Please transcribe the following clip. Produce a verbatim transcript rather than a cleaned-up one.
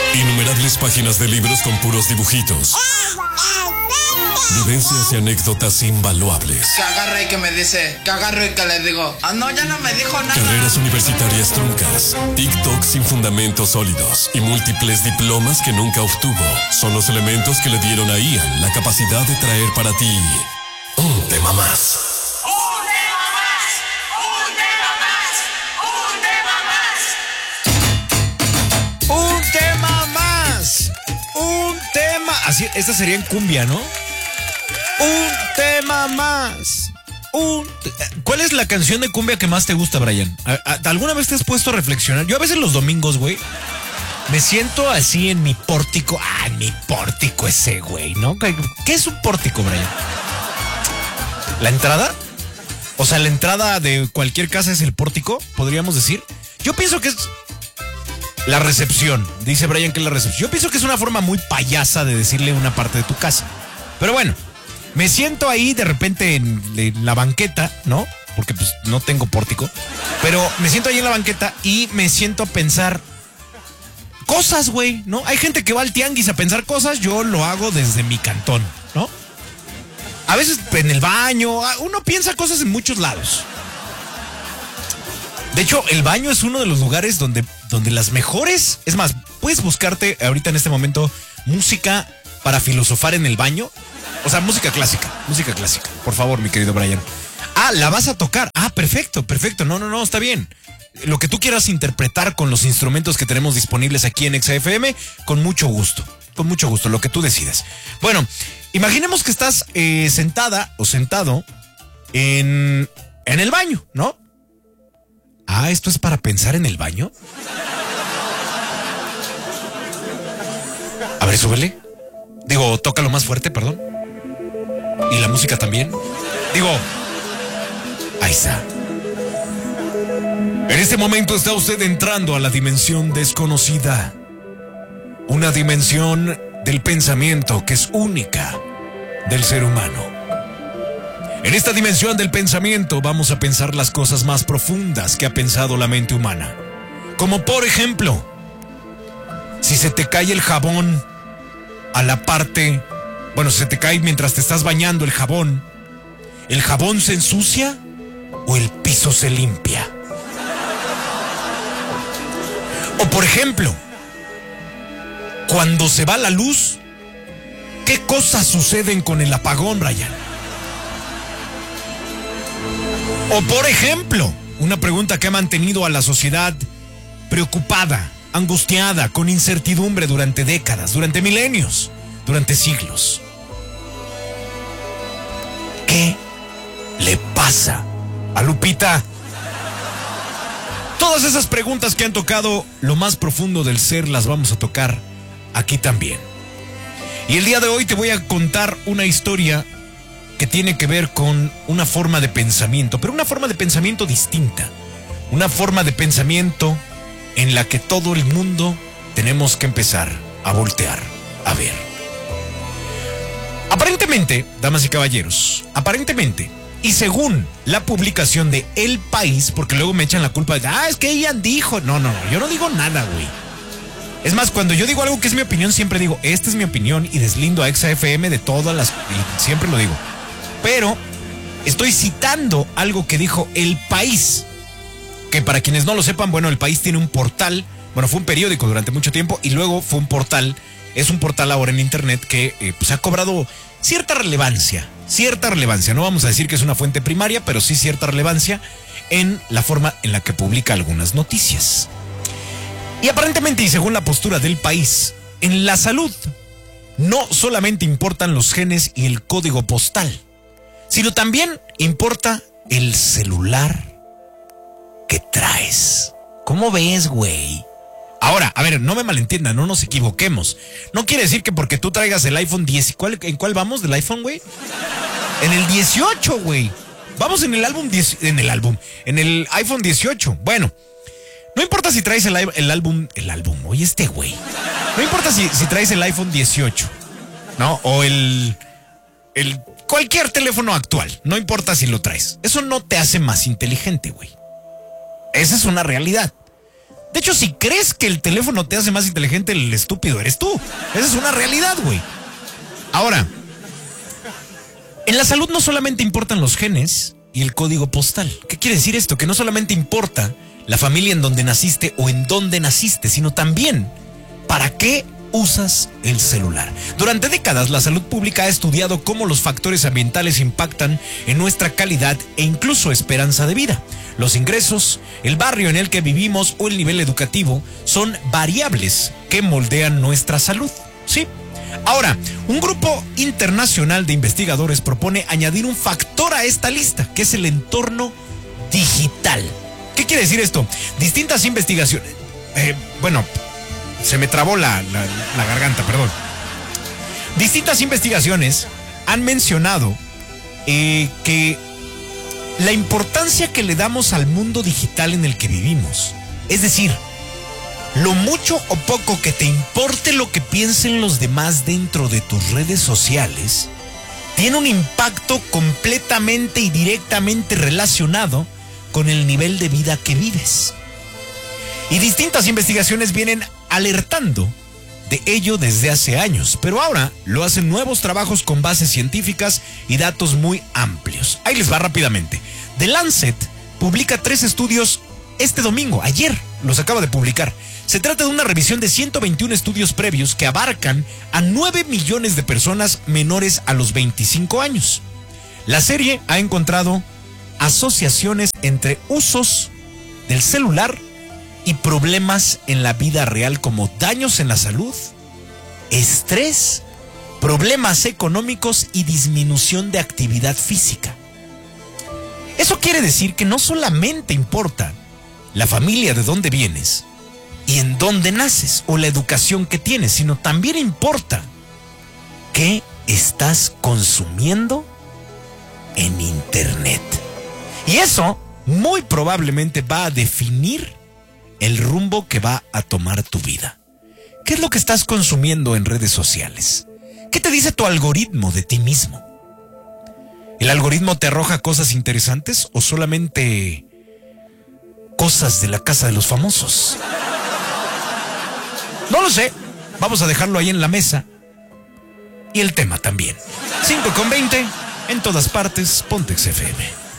Innumerables páginas de libros con puros dibujitos. Vivencias y anécdotas invaluables. Que agarre y que me dice, que agarro y que le digo, ah, no, ya no me dijo nada. Carreras universitarias truncas, TikTok sin fundamentos sólidos y múltiples diplomas que nunca obtuvo son los elementos que le dieron a Ian la capacidad de traer para ti un tema más. ¡Un tema más! ¡Un tema más! ¡Un tema más! Un tema más. Un tema. Así, esta sería en cumbia, ¿no? Un tema más. Un te... ¿Cuál es la canción de cumbia que más te gusta, Brian? ¿Alguna vez te has puesto a reflexionar? Yo a veces los domingos, güey, me siento así en mi pórtico. Ah, en mi pórtico ese, güey, ¿no? ¿Qué es un pórtico, Brian? ¿La entrada? O sea, la entrada de cualquier casa es el pórtico, podríamos decir. Yo pienso que es la recepción. Dice Brian que es la recepción. Yo pienso que es una forma muy payasa de decirle una parte de tu casa. Pero bueno, me siento ahí de repente en, en la banqueta, ¿no? Porque pues no tengo pórtico. Pero me siento ahí en la banqueta y me siento a pensar cosas, güey, ¿no? Hay gente que va al tianguis a pensar cosas. Yo lo hago desde mi cantón, ¿no? A veces en el baño. Uno piensa cosas en muchos lados. De hecho, el baño es uno de los lugares donde, donde las mejores... Es más, puedes buscarte ahorita en este momento música para filosofar en el baño. O sea, música clásica, música clásica. Por favor, mi querido Brian. Ah, ¿la vas a tocar? Ah, perfecto, perfecto. No, no, no, está bien. Lo que tú quieras interpretar con los instrumentos que tenemos disponibles aquí en Exa F M, con mucho gusto. Con mucho gusto, lo que tú decidas. Bueno, imaginemos que estás eh, sentada o sentado en, en el baño, ¿no? Ah, ¿esto es para pensar en el baño? A ver, súbele. Digo, tócalo más fuerte, perdón. Y la música también. Digo, ahí está. En este momento está usted entrando a la dimensión desconocida. Una dimensión del pensamiento que es única del ser humano. En esta dimensión del pensamiento vamos a pensar las cosas más profundas que ha pensado la mente humana. Como por ejemplo, si se te cae el jabón a la parte... Bueno, si se te cae mientras te estás bañando el jabón, ¿el jabón se ensucia o el piso se limpia? O por ejemplo, cuando se va la luz, ¿qué cosas suceden con el apagón, Brian? O por ejemplo, una pregunta que ha mantenido a la sociedad preocupada, angustiada, con incertidumbre durante décadas, durante milenios, durante siglos. ¿Qué le pasa a Lupita? Todas esas preguntas que han tocado lo más profundo del ser las vamos a tocar aquí también. Y el día de hoy te voy a contar una historia que tiene que ver con una forma de pensamiento, pero una forma de pensamiento distinta. Una forma de pensamiento en la que todo el mundo tenemos que empezar a voltear a ver. Aparentemente, damas y caballeros, aparentemente, y según la publicación de El País, porque luego me echan la culpa de, ah, es que Ian dijo. No, no, no, yo no digo nada, güey. Es más, cuando yo digo algo que es mi opinión, siempre digo, esta es mi opinión y deslindo a Exa F M de todas las... Y siempre lo digo. Pero estoy citando algo que dijo El País, que para quienes no lo sepan, bueno, El País tiene un portal, bueno, fue un periódico durante mucho tiempo y luego fue un portal, es un portal ahora en internet que eh, pues ha cobrado cierta relevancia, cierta relevancia, no vamos a decir que es una fuente primaria, pero sí cierta relevancia en la forma en la que publica algunas noticias. Y aparentemente, y según la postura del País, en la salud no solamente importan los genes y el código postal, sino también importa el celular que traes. ¿Cómo ves, güey? Ahora, a ver, no me malentiendan, no nos equivoquemos. No quiere decir que porque tú traigas el iPhone diez, ¿cuál, ¿en cuál vamos del iPhone, güey? En el dieciocho, güey. Vamos en el álbum diez, en el álbum, en el iPhone dieciocho. Bueno, no importa si traes el, el álbum, el álbum, oye este güey. No importa si, si traes el iPhone dieciocho, ¿no? O el, el, cualquier teléfono actual. No importa si lo traes. Eso no te hace más inteligente, güey. Esa es una realidad. De hecho, si crees que el teléfono te hace más inteligente, el estúpido eres tú. Esa es una realidad, güey. Ahora, en la salud no solamente importan los genes y el código postal. ¿Qué quiere decir esto? Que no solamente importa la familia en donde naciste o en dónde naciste, sino también para qué usas el celular. Durante décadas, la salud pública ha estudiado cómo los factores ambientales impactan en nuestra calidad e incluso esperanza de vida. Los ingresos, el barrio en el que vivimos o el nivel educativo son variables que moldean nuestra salud. Sí. Ahora, un grupo internacional de investigadores propone añadir un factor a esta lista, que es el entorno digital. ¿Qué quiere decir esto? Distintas investigaciones... Eh, bueno, se me trabó la, la, la garganta, perdón. Distintas investigaciones han mencionado eh, que la importancia que le damos al mundo digital en el que vivimos, es decir, lo mucho o poco que te importe lo que piensen los demás dentro de tus redes sociales, tiene un impacto completamente y directamente relacionado con el nivel de vida que vives. Y distintas investigaciones vienen alertando de ello desde hace años, pero ahora lo hacen nuevos trabajos con bases científicas y datos muy amplios. Ahí les va rápidamente. The Lancet publica tres estudios este domingo, ayer los acaba de publicar. Se trata de una revisión de ciento veintiún estudios previos que abarcan a nueve millones de personas menores a los veinticinco años. La serie ha encontrado asociaciones entre usos del celular y problemas en la vida real, como daños en la salud, estrés, problemas económicos y disminución de actividad física. Eso quiere decir que no solamente importa la familia de dónde vienes y en dónde naces o la educación que tienes, sino también importa qué estás consumiendo en internet. Y eso muy probablemente va a definir el rumbo que va a tomar tu vida. ¿Qué es lo que estás consumiendo en redes sociales? ¿Qué te dice tu algoritmo de ti mismo? ¿El algoritmo te arroja cosas interesantes o solamente cosas de la casa de los famosos? No lo sé. Vamos a dejarlo ahí en la mesa. Y el tema también. cinco con veinte, en todas partes, Pontex F M.